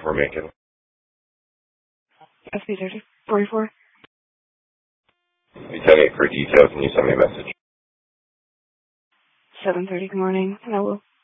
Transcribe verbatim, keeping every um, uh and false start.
forty-four Macon. S B thirty forty-four. Be ten eight for details, and you send me a message. seven thirty, good morning. I will.